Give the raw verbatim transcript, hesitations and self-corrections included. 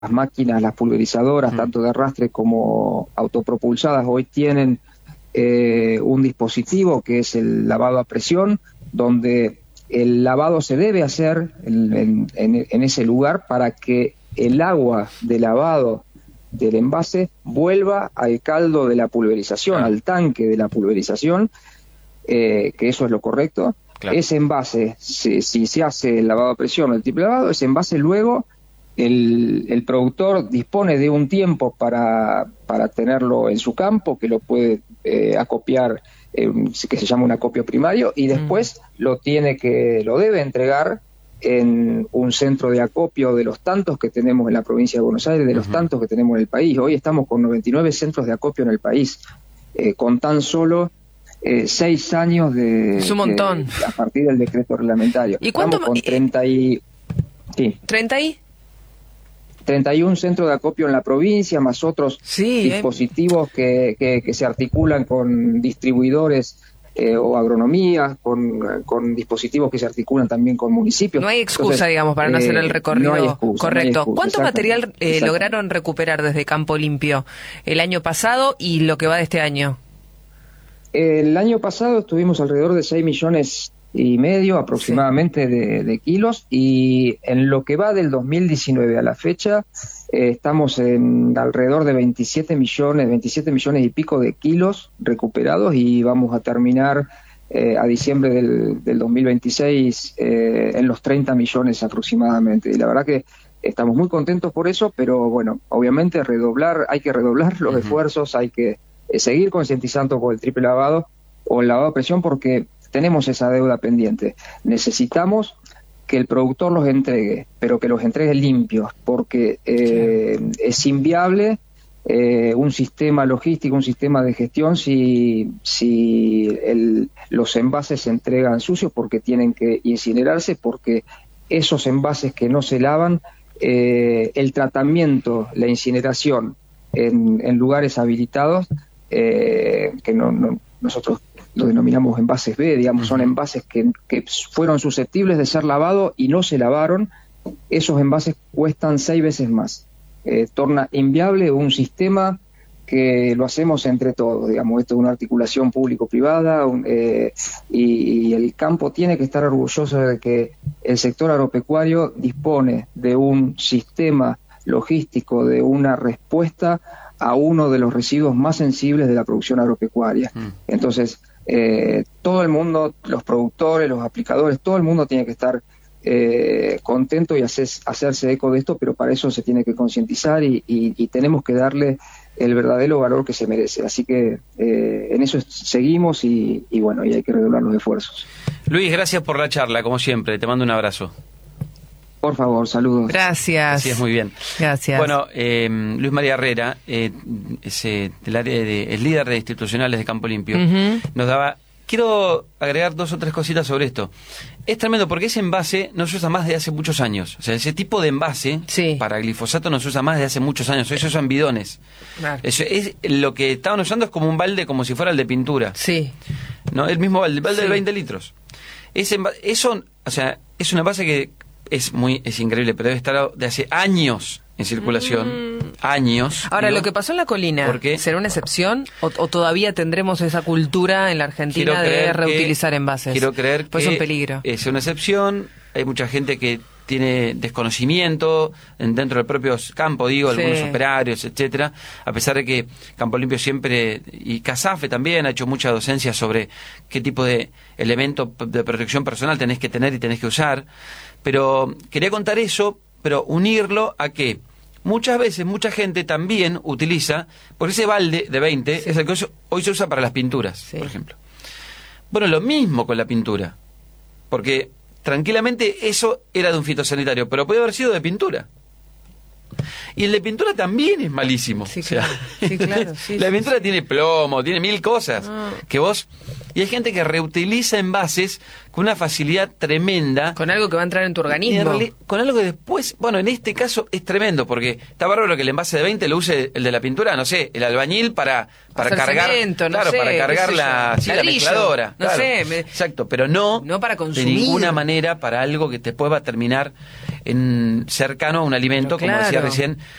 las máquinas, las pulverizadoras, Mm. tanto de arrastre como autopropulsadas, hoy tienen eh, un dispositivo que es el lavado a presión, donde el lavado se debe hacer en, en, en, en ese lugar para que el agua de lavado del envase vuelva al caldo de la pulverización, Claro. al tanque de la pulverización, eh, que eso es lo correcto. Claro. Ese envase, si, si se hace el lavado a presión o el triple lavado, ese envase luego el, el productor dispone de un tiempo para, para tenerlo en su campo, que lo puede eh, acopiar, eh, que se llama un acopio primario, y después mm. lo tiene que, lo debe entregar en un centro de acopio de los tantos que tenemos en la provincia de Buenos Aires, de los uh-huh. tantos que tenemos en el país. Hoy estamos con noventa y nueve centros de acopio en el país, eh, con tan solo eh, seis años de... Es un montón. De, a partir del decreto reglamentario. ¿Y cuánto? Estamos con treinta y... Sí. ¿treinta y? treinta y un centros de acopio en la provincia, más otros sí, dispositivos eh. que, que, que se articulan con distribuidores Eh, o agronomía, con, con dispositivos que se articulan también con municipios. No hay excusa, Entonces, digamos, para no eh, hacer el recorrido no hay excusa, correcto. No hay excusa, ¿Cuánto material eh, lograron recuperar desde Campo Limpio el año pasado y lo que va de este año? El año pasado estuvimos alrededor de seis millones y medio aproximadamente sí. de, de kilos, y en lo que va del dos mil diecinueve a la fecha eh, estamos en alrededor de veintisiete millones, veintisiete millones y pico de kilos recuperados, y vamos a terminar eh, a diciembre del, del dos mil veintiséis eh, en los treinta millones aproximadamente. Y la verdad que estamos muy contentos por eso, pero bueno, obviamente redoblar, hay que redoblar los uh-huh. esfuerzos, hay que eh, seguir concientizando por el triple lavado o el lavado a presión, porque tenemos esa deuda pendiente. Necesitamos que el productor los entregue, pero que los entregue limpios, porque eh, sí. es inviable eh, un sistema logístico, un sistema de gestión si, si el, los envases se entregan sucios, porque tienen que incinerarse, porque esos envases que no se lavan, eh, el tratamiento, la incineración en, en lugares habilitados, eh, que no, no nosotros lo denominamos envases B, digamos, uh-huh. son envases que, que fueron susceptibles de ser lavados y no se lavaron. Esos envases cuestan seis veces más. Eh, torna inviable un sistema que lo hacemos entre todos, digamos, esto es una articulación público-privada, un, eh, y, y el campo tiene que estar orgulloso de que el sector agropecuario dispone de un sistema logístico, de una respuesta a uno de los residuos más sensibles de la producción agropecuaria. Uh-huh. Entonces, Eh, todo el mundo, los productores, los aplicadores, todo el mundo tiene que estar eh, contento y hacer, hacerse eco de esto, pero para eso se tiene que concientizar y, y, y tenemos que darle el verdadero valor que se merece. Así que eh, en eso seguimos y, y bueno, y hay que redoblar los esfuerzos. Luis, gracias por la charla, como siempre, te mando un abrazo. Por favor, saludos. Gracias. Así es, muy bien. Gracias. Bueno, eh, Luis María Herrera, eh, es, eh, del área de, es líder de institucionales de Campo Limpio, uh-huh. nos daba... Quiero agregar dos o tres cositas sobre esto. Es tremendo porque ese envase no se usa más de hace muchos años. O sea, ese tipo de envase sí. para glifosato no se usa más de hace muchos años. Eso son bidones. Claro. Eso es, lo que estaban usando es como un balde, como si fuera el de pintura. Sí. ¿No? El mismo balde, el balde sí. de veinte litros. Ese envase, eso, o sea, es un envase que es muy, es increíble, pero debe estar de hace años en circulación. Mm. Años. Ahora, ¿no? Lo que pasó en la colina, ¿será una excepción? O, ¿O todavía tendremos esa cultura en la Argentina de reutilizar que, envases? Quiero creer pues que es un peligro. Es una excepción. Hay mucha gente que tiene desconocimiento dentro del propio campo, digo, sí. algunos operarios, etcétera. A pesar de que Campo Limpio siempre, y CASAFE también, ha hecho mucha docencia sobre qué tipo de elemento de protección personal tenés que tener y tenés que usar. Pero quería contar eso, pero unirlo a que muchas veces mucha gente también utiliza, porque ese balde de veinte sí. es el que hoy se usa para las pinturas, sí. por ejemplo. Bueno, lo mismo con la pintura, porque tranquilamente eso era de un fitosanitario, pero puede haber sido de pintura. Y el de pintura también es malísimo. Sí, o sea, claro. Sí, claro. Sí, la sí, pintura sí. tiene plomo, tiene mil cosas Ah. que vos Y hay gente que reutiliza envases con una facilidad tremenda. Con algo que va a entrar en tu organismo. En con algo que después, bueno, en este caso es tremendo, porque está bárbaro que el envase de veinte lo use el de la pintura, no sé, el albañil para, para Hacer cargar, cemento, no claro, sé, para cargar la, sí, la mezcladora. No claro. sé. Me... Exacto, pero no, no para consumir. de ninguna manera para algo que después va a terminar en cercano a un alimento, claro. como decía recién